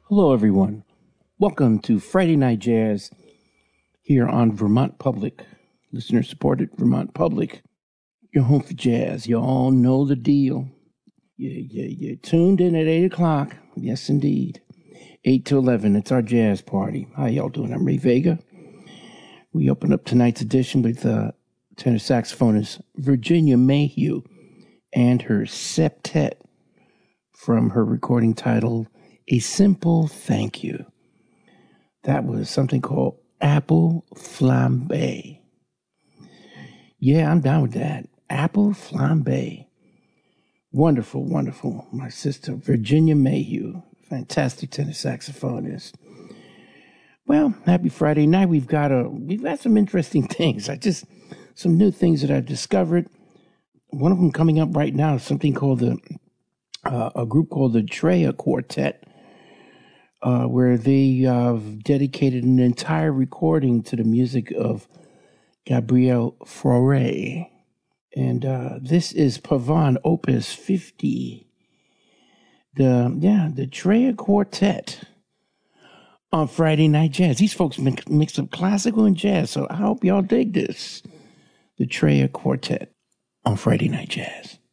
Hello, everyone. Welcome to Friday Night Jazz here on Vermont Public, listener-supported Vermont Public, your home for jazz. You all know the deal. You're tuned in at 8 o'clock. Yes, indeed. 8 to 11, it's our jazz party. How y'all doing? I'm Ray Vega. We open up tonight's edition with tenor saxophonist Virginia Mayhew and her septet from her recording titled A Simple Thank You. That was something called Apple Flambe. Yeah, I'm down with that. Apple Flambe. Wonderful, wonderful. My sister, Virginia Mayhew, fantastic tenor saxophonist. Well, happy Friday night. We've got some interesting things. Some new things that I've discovered. One of them coming up right now is something called a group called the Treya Quartet, where they dedicated an entire recording to the music of Gabriel Fauré. And this is Pavane Opus 50. The Treya Quartet on Friday Night Jazz. These folks mix up classical and jazz, so I hope y'all dig this. The Treya Quartet on Friday Night Jazz.